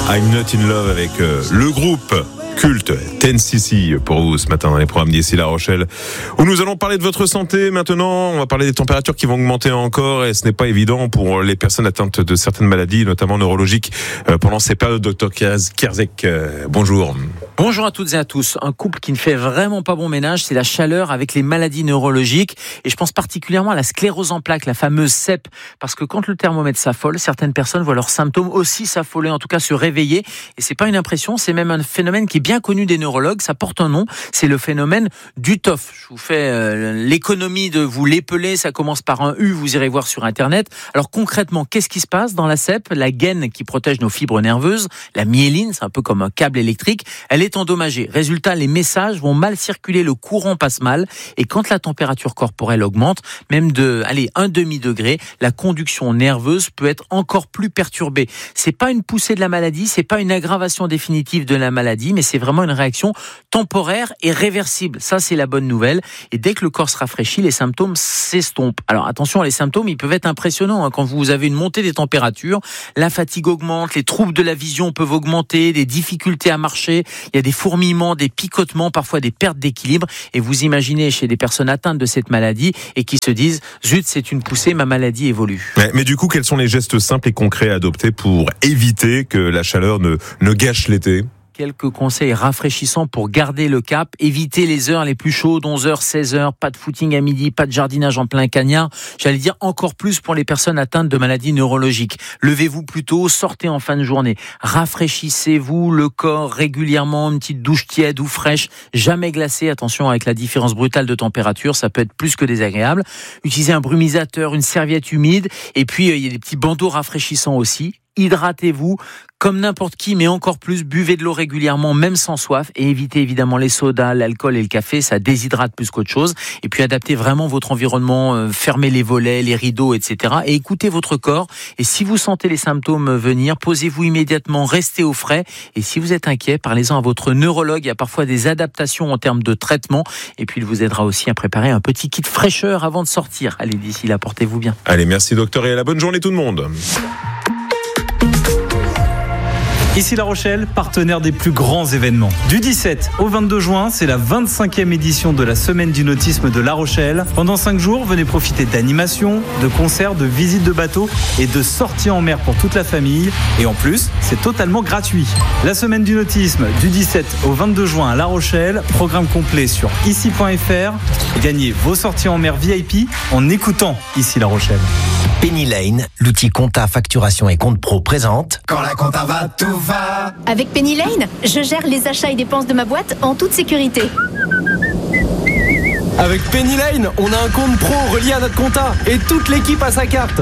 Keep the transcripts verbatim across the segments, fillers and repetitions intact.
I'm Not in Love avec euh, le groupe culte ten C C pour vous ce matin dans les programmes d'ici La Rochelle, où nous allons parler de votre santé. Maintenant, on va parler des températures qui vont augmenter encore, et ce n'est pas évident pour les personnes atteintes de certaines maladies, notamment neurologiques, euh, pendant ces périodes. Docteur Kierzek, euh, bonjour. Bonjour à toutes et à tous. Un couple qui ne fait vraiment pas bon ménage, c'est la chaleur avec les maladies neurologiques, et je pense particulièrement à la sclérose en plaques, la fameuse C E P, parce que quand le thermomètre s'affole, certaines personnes voient leurs symptômes aussi s'affoler, en tout cas se réveiller, et c'est pas une impression, c'est même un phénomène qui est bien connu des neurologues, ça porte un nom, c'est le phénomène du T O F. Je vous fais euh, l'économie de vous l'épeler, ça commence par un U, vous irez voir sur internet. Alors concrètement, qu'est-ce qui se passe dans la C E P ? La gaine qui protège nos fibres nerveuses, la myéline, c'est un peu comme un câble électrique, elle est endommagée. Résultat, les messages vont mal circuler, le courant passe mal, et quand la température corporelle augmente, même de, allez, un demi-degré, la conduction nerveuse peut être encore plus perturbée. C'est pas une poussée de la maladie, c'est pas une aggravation définitive de la maladie, mais c'est vraiment une réaction temporaire et réversible. Ça, c'est la bonne nouvelle. Et dès que le corps se rafraîchit, les symptômes s'estompent. Alors attention, les symptômes, ils peuvent être impressionnants. Hein. Quand vous avez une montée des températures, la fatigue augmente, les troubles de la vision peuvent augmenter, des difficultés à marcher, il y a des fourmillements, des picotements, parfois des pertes d'équilibre. Et vous imaginez chez des personnes atteintes de cette maladie et qui se disent « Zut, c'est une poussée, ma maladie évolue ». Mais, mais du coup, quels sont les gestes simples et concrets à adopter pour éviter que la chaleur ne, ne gâche l'été ? Quelques conseils rafraîchissants pour garder le cap. Évitez les heures les plus chaudes, onze heures, seize heures, pas de footing à midi, pas de jardinage en plein cagnard. J'allais dire encore plus pour les personnes atteintes de maladies neurologiques. Levez-vous plus tôt, sortez en fin de journée. Rafraîchissez-vous le corps régulièrement, une petite douche tiède ou fraîche, jamais glacée. Attention avec la différence brutale de température, ça peut être plus que désagréable. Utilisez un brumisateur, une serviette humide, et puis il y a des petits bandeaux rafraîchissants aussi. Hydratez-vous comme n'importe qui, mais encore plus, buvez de l'eau régulièrement, même sans soif, et évitez évidemment les sodas, l'alcool et le café, ça déshydrate plus qu'autre chose. Et puis adaptez vraiment votre environnement, euh, fermez les volets, les rideaux, et cetera. Et écoutez votre corps. Et si vous sentez les symptômes venir, posez-vous immédiatement, restez au frais. Et si vous êtes inquiet, parlez-en à votre neurologue. Il y a parfois des adaptations en termes de traitement. Et puis il vous aidera aussi à préparer un petit kit fraîcheur avant de sortir. Allez, d'ici là, portez-vous bien. Allez, merci docteur, et à la bonne journée tout le monde. Ici La Rochelle, partenaire des plus grands événements. Du dix-sept au vingt-deux juin, c'est la vingt-cinquième édition de la Semaine du Nautisme de La Rochelle. Pendant cinq jours, venez profiter d'animations, de concerts, de visites de bateaux et de sorties en mer pour toute la famille. Et en plus, c'est totalement gratuit. La Semaine du Nautisme du dix-sept au vingt-deux juin à La Rochelle. Programme complet sur ici point f r. Gagnez vos sorties en mer V I P en écoutant Ici La Rochelle. Penny Lane, l'outil compta, facturation et compte pro présente. Quand la compta va, tout va. Avec Penny Lane, je gère les achats et dépenses de ma boîte en toute sécurité. Avec Penny Lane, on a un compte pro relié à notre compta et toute l'équipe a sa carte.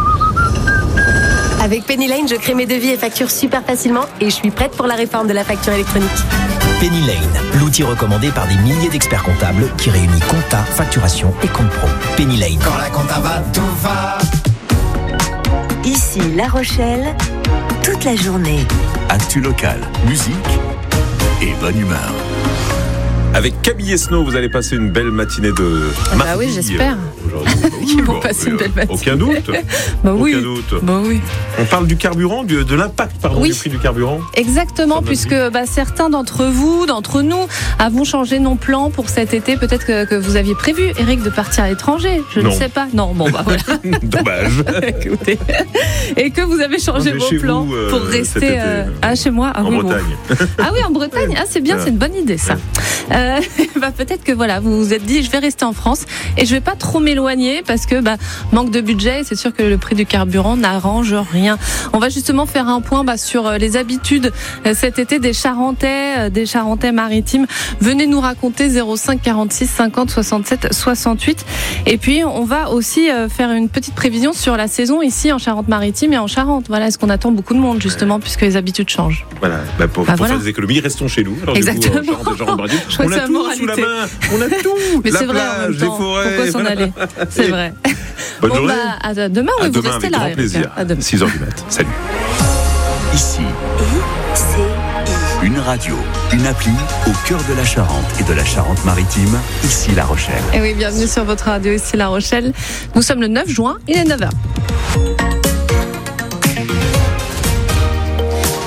Avec Penny Lane, je crée mes devis et factures super facilement et je suis prête pour la réforme de la facture électronique. Penny Lane, l'outil recommandé par des milliers d'experts comptables qui réunit compta, facturation et compte pro. Penny Lane. Quand la compta va, tout va. Ici La Rochelle, toute la journée. Actu local, musique et bonne humeur. Avec Camille et Snow, vous allez passer une belle matinée de ah bah oui, j'espère. Qu'ils vont passer une belle matinée. Aucun doute. bah oui. Aucun doute. Bah oui. On parle du carburant, du, de l'impact pardon, oui. du prix du carburant. Exactement, puisque bah, certains d'entre vous, d'entre nous, avons changé nos plans pour cet été. Peut-être que, que vous aviez prévu, Eric, de partir à l'étranger. Je non. ne sais pas. Non, bon, bah voilà. Dommage. Écoutez. Et que vous avez changé vos plans vous, euh, pour rester euh, ah, chez moi. Ah, en oui, Bretagne. Bon. Ah oui, en Bretagne. Ah, c'est bien, c'est une bonne idée, ça. Ouais. Euh, bah, peut-être que voilà, vous vous êtes dit, je vais rester en France et je vais pas trop m'éloigner parce que bah, manque de budget. C'est sûr que le prix du carburant n'arrange rien. On va justement faire un point bah, sur les habitudes euh, cet été des Charentais, euh, des Charentais maritimes. Venez nous raconter zéro cinq quarante-six cinquante soixante-sept soixante-huit. Et puis on va aussi euh, faire une petite prévision sur la saison ici en Charente-Maritime et en Charente. Voilà, est-ce qu'on attend beaucoup de monde justement puisque les habitudes changent. Voilà, bah, pour, bah, pour voilà. faire des économies, restons chez nous. Alors, exactement. Du coup, en Charente, Charente-Maritime, on a tout sous la main. On a tout. Mais la c'est vrai, plage, en même les temps. forêts. Pourquoi s'en aller? C'est vrai. Bonne bon, journée. Bah, à demain, oui, à vous demain, restez avec là. grand plaisir. À demain. six heures du mat. Salut. Ici, une radio, une appli au cœur de la Charente et de la Charente-Maritime, ici La Rochelle. Et oui, bienvenue sur votre radio ici La Rochelle. Nous sommes le neuf juin, il est neuf heures.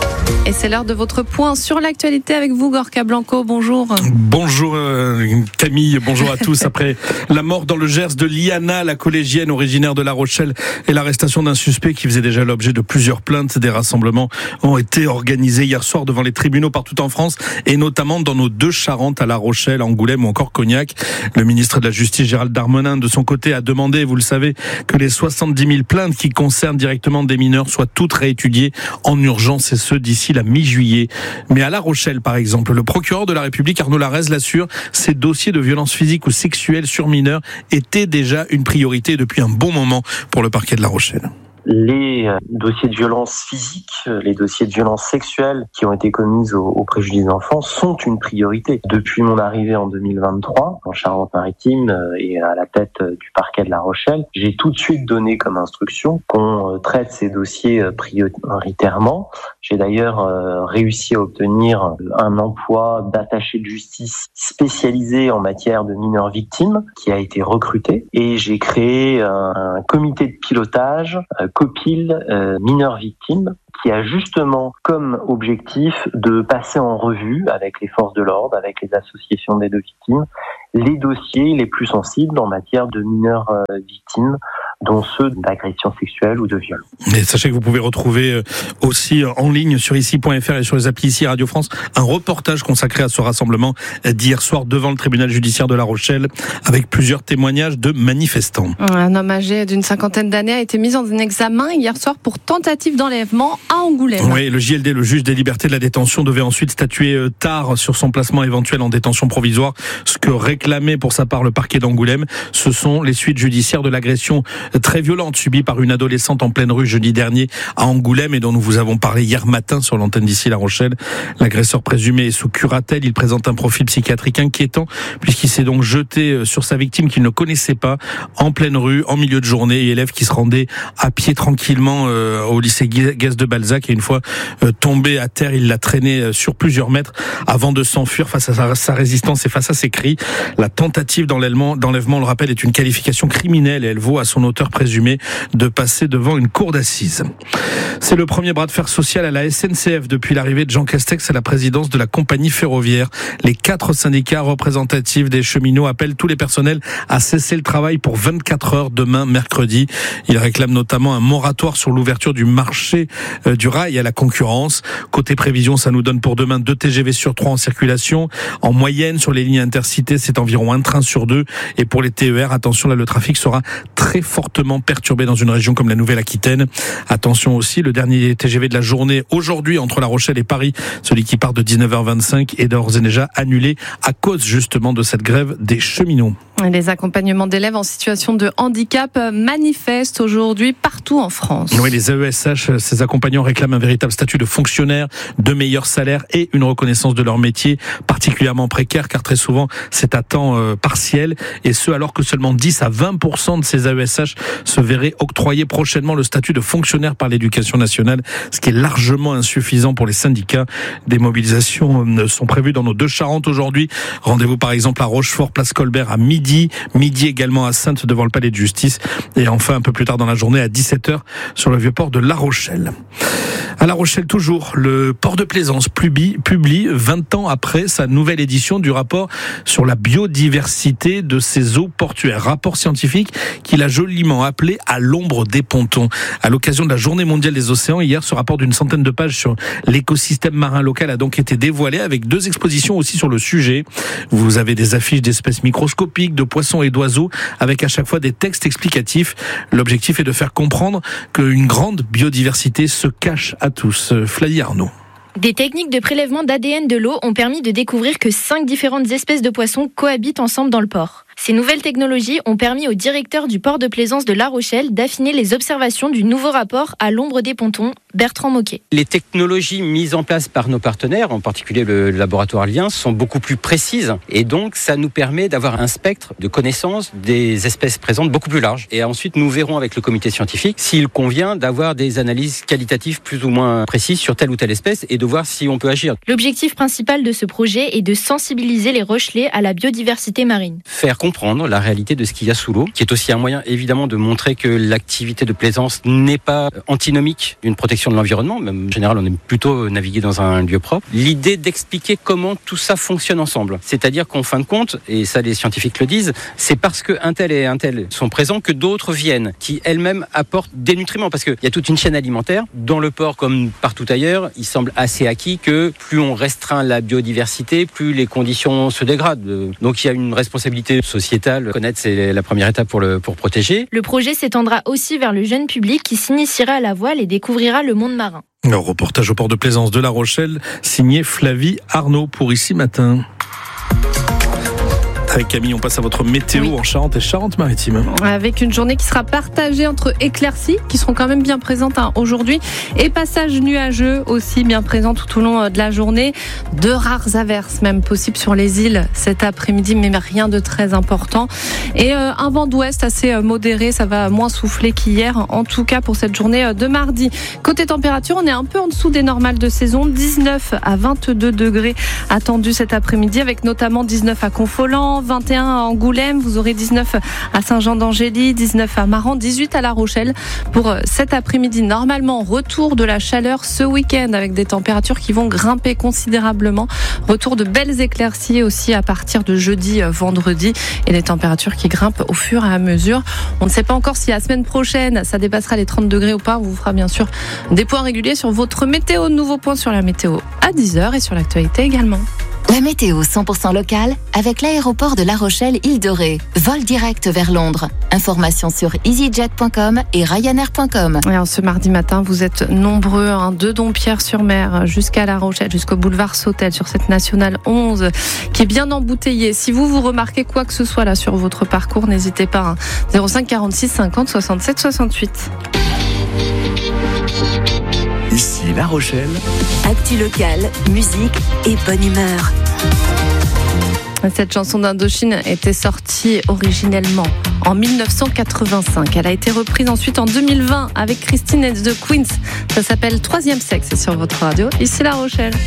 Et c'est l'heure de votre point sur l'actualité avec vous, Gorka Blanco. Bonjour. Bonjour euh, Camille, bonjour à tous. Après la mort dans le Gers de Liana, la collégienne originaire de La Rochelle, et l'arrestation d'un suspect qui faisait déjà l'objet de plusieurs plaintes, des rassemblements ont été organisés hier soir devant les tribunaux partout en France et notamment dans nos deux Charentes, à La Rochelle, Angoulême ou encore Cognac. Le ministre de la Justice, Gérald Darmanin, de son côté, a demandé, vous le savez, que les soixante-dix mille plaintes qui concernent directement des mineurs soient toutes réétudiées en urgence, et ce d'ici la mi-juillet. Mais à La Rochelle, par exemple, le procureur de la République, Arnaud Larez, l'assure, ces dossiers de violences physiques ou sexuelles sur mineurs étaient déjà une priorité depuis un bon moment pour le parquet de La Rochelle. Les dossiers de violence physique, les dossiers de violence sexuelle qui ont été commises au, au préjudice d'enfants sont une priorité. Depuis mon arrivée en deux mille vingt-trois, en Charente-Maritime et à la tête du parquet de La Rochelle, j'ai tout de suite donné comme instruction qu'on traite ces dossiers prioritairement. J'ai d'ailleurs réussi à obtenir un emploi d'attaché de justice spécialisé en matière de mineurs victimes qui a été recruté, et j'ai créé un comité de pilotage Copil euh, mineurs victimes, qui a justement comme objectif de passer en revue avec les forces de l'ordre, avec les associations des deux victimes, les dossiers les plus sensibles en matière de mineurs euh, victimes, dont ceux d'agression sexuelle ou de viol. Et sachez que vous pouvez retrouver aussi en ligne sur ici point f r et sur les applis ici Radio France un reportage consacré à ce rassemblement d'hier soir devant le tribunal judiciaire de La Rochelle, avec plusieurs témoignages de manifestants. Un homme âgé d'une cinquantaine d'années a été mis en examen hier soir pour tentative d'enlèvement à Angoulême. Oui, le J L D, le juge des libertés de la détention, devait ensuite statuer tard sur son placement éventuel en détention provisoire. Ce que réclamait pour sa part le parquet d'Angoulême, ce sont les suites judiciaires de l'agression très violente subie par une adolescente en pleine rue jeudi dernier à Angoulême, et dont nous vous avons parlé hier matin sur l'antenne d'ici La Rochelle. L'agresseur présumé est sous curatelle. Il présente un profil psychiatrique inquiétant, puisqu'il s'est donc jeté sur sa victime qu'il ne connaissait pas en pleine rue, en milieu de journée, et élève qui se rendait à pied tranquillement euh, au lycée Guès de Balzac, et une fois euh, tombé à terre, il l'a traîné sur plusieurs mètres avant de s'enfuir face à sa, sa résistance et face à ses cris. La tentative d'enlèvement, d'enlèvement, on le rappelle, est une qualification criminelle, et elle vaut à son auteur présumé de passer devant une cour d'assises. C'est le premier bras de fer social à la S N C F depuis l'arrivée de Jean Castex à la présidence de la compagnie ferroviaire. Les quatre syndicats représentatifs des cheminots appellent tous les personnels à cesser le travail pour vingt-quatre heures demain, mercredi. Ils réclament notamment un moratoire sur l'ouverture du marché du rail à la concurrence. Côté prévision, ça nous donne pour demain deux T G V sur trois en circulation. En moyenne, sur les lignes intercités, c'est environ un train sur deux. Et pour les T E R, attention, là, le trafic sera très fortement perturbé dans une région comme la Nouvelle-Aquitaine. Attention aussi, le dernier T G V de la journée aujourd'hui entre La Rochelle et Paris, celui qui part de dix-neuf heures vingt-cinq, est d'ores et déjà annulé à cause justement de cette grève des cheminots. Les accompagnements d'élèves en situation de handicap manifestent aujourd'hui partout en France. Oui, les A E S H, ces accompagnants réclament un véritable statut de fonctionnaire, de meilleurs salaires et une reconnaissance de leur métier particulièrement précaire, car très souvent c'est à temps euh, partiel, et ce alors que seulement dix à vingt pour cent de ces A E S H se verraient octroyer prochainement le statut de fonctionnaire par l'éducation nationale, ce qui est largement insuffisant pour les syndicats. Des mobilisations sont prévues dans nos deux Charentes aujourd'hui. Rendez-vous par exemple à Rochefort, place Colbert à midi, midi également à Saintes devant le palais de justice, et enfin un peu plus tard dans la journée à dix-sept heures sur le vieux port de La Rochelle. À La Rochelle toujours, le port de Plaisance publie, publie vingt ans après sa nouvelle édition du rapport sur la biodiversité de ses eaux portuaires. Rapport scientifique qu'il a joliment appelé À l'ombre des pontons. À l'occasion de la Journée mondiale des océans, hier, ce rapport d'une centaine de pages sur l'écosystème marin local a donc été dévoilé, avec deux expositions aussi sur le sujet. Vous avez des affiches d'espèces microscopiques, de poissons et d'oiseaux, avec à chaque fois des textes explicatifs. L'objectif est de faire comprendre qu'une grande biodiversité se cache à tous. Flavie Arnaud. Des techniques de prélèvement d'A D N de l'eau ont permis de découvrir que cinq différentes espèces de poissons cohabitent ensemble dans le port. Ces nouvelles technologies ont permis au directeur du port de Plaisance de La Rochelle d'affiner les observations du nouveau rapport À l'ombre des pontons, Bertrand Moquet. Les technologies mises en place par nos partenaires, en particulier le laboratoire Lien, sont beaucoup plus précises, et donc ça nous permet d'avoir un spectre de connaissance des espèces présentes beaucoup plus large. Et ensuite, nous verrons avec le comité scientifique s'il convient d'avoir des analyses qualitatives plus ou moins précises sur telle ou telle espèce, et de voir si on peut agir. L'objectif principal de ce projet est de sensibiliser les Rochelais à la biodiversité marine. Faire comprendre la réalité de ce qu'il y a sous l'eau, qui est aussi un moyen évidemment de montrer que l'activité de plaisance n'est pas antinomique d'une protection de l'environnement. Même en général, on aime plutôt naviguer dans un lieu propre. L'idée d'expliquer comment tout ça fonctionne ensemble. C'est-à-dire qu'en fin de compte, et ça les scientifiques le disent, c'est parce que un tel et un tel sont présents que d'autres viennent, qui elles-mêmes apportent des nutriments. Parce qu'il y a toute une chaîne alimentaire. Dans le port, comme partout ailleurs, il semble assez acquis que plus on restreint la biodiversité, plus les conditions se dégradent. Donc il y a une responsabilité sociétale. Connaître, c'est la première étape pour, le, pour protéger. Le projet s'étendra aussi vers le jeune public qui s'initiera à la voile et découvrira le monde marin. Un reportage au port de plaisance de La Rochelle, signé Flavie Arnaud pour Ici Matin. Avec Camille, on passe à votre météo oui. en Charente et Charente-Maritime. Avec une journée qui sera partagée entre éclaircies, qui seront quand même bien présentes hein, aujourd'hui, et passages nuageux aussi bien présents tout au long de la journée. De rares averses même possibles sur les îles cet après-midi, mais rien de très important. Et euh, un vent d'ouest assez modéré, ça va moins souffler qu'hier, en tout cas pour cette journée de mardi. Côté température, on est un peu en dessous des normales de saison, dix-neuf à vingt-deux degrés attendus cet après-midi, avec notamment dix-neuf à Confolens, vingt et un à Angoulême, vous aurez dix-neuf à Saint-Jean-d'Angély, dix-neuf à Maran, dix-huit à La Rochelle pour cet après-midi. Normalement, retour de la chaleur ce week-end avec des températures qui vont grimper considérablement. Retour de belles éclaircies aussi à partir de jeudi, vendredi et des températures qui grimpent au fur et à mesure. On ne sait pas encore si la semaine prochaine ça dépassera les trente degrés ou pas. On vous fera bien sûr des points réguliers sur votre météo. Nouveau point sur la météo à dix heures et sur l'actualité également. La météo cent pour cent locale avec l'aéroport de La Rochelle Île de Ré. Vol direct vers Londres. Informations sur easyjet point com et ryanair point com. Et alors, ce mardi matin, vous êtes nombreux hein, de Dompierre-sur-Mer jusqu'à La Rochelle, jusqu'au boulevard Sautel sur cette nationale onze qui est bien embouteillée. Si vous vous remarquez quoi que ce soit là sur votre parcours, n'hésitez pas. Hein. zéro cinq quarante-six cinquante soixante-sept soixante-huit. Ici La Rochelle. Actu locale, musique et bonne humeur. Cette chanson d'Indochine était sortie originellement en dix-neuf cent quatre-vingt-cinq. Elle a été reprise ensuite en deux mille vingt avec Christine and the Queens. Ça s'appelle Troisième Sexe sur votre radio. Ici La Rochelle.